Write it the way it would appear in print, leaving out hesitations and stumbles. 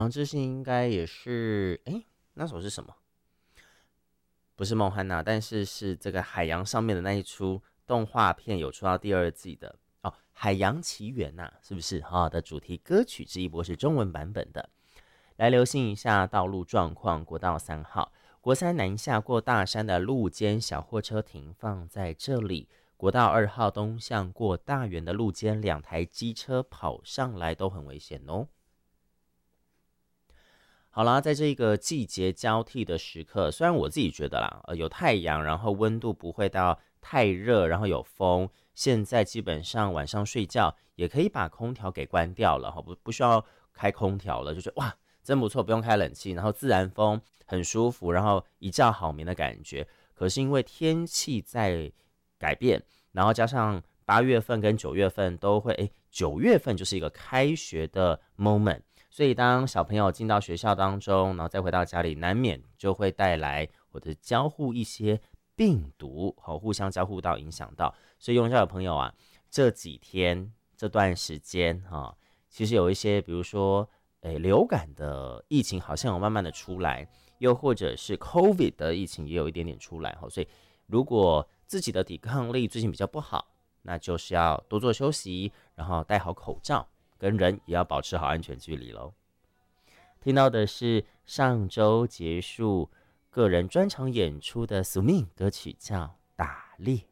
杨志信应该也是，那首是什么？不是梦汉娜，但是是这个海洋上面的那一出动画片有出到第二季的哦，《海洋奇缘》呐，是不是的主题歌曲之一，不过是中文版本的。来留心一下道路状况，国道3号，国三南下过大山的路肩小货车停放在这里。国道2号东向过大园的路肩，2台机车跑上来都很危险哦。好啦，在这个季节交替的时刻，虽然我自己觉得啦，有太阳，然后温度不会到太热，然后有风，现在基本上晚上睡觉也可以把空调给关掉了，不需要开空调了，就觉得哇，真不错，不用开冷气，然后自然风很舒服，然后一觉好眠的感觉。可是因为天气在改变，然后加上8月份跟9月份都会，9月份就是一个开学的 moment。所以当小朋友进到学校当中，然后再回到家里，难免就会带来或者交互一些病毒，互相交互到影响到。所以幼教的朋友啊，这几天这段时间其实有一些，比如说流感的疫情好像有慢慢的出来，又或者是 COVID 的疫情也有一点点出来，所以如果自己的抵抗力最近比较不好，那就是要多做休息，然后戴好口罩。跟人也要保持好安全距离咯。听到的是上周结束个人专场演出的宿命歌曲，叫《打猎》。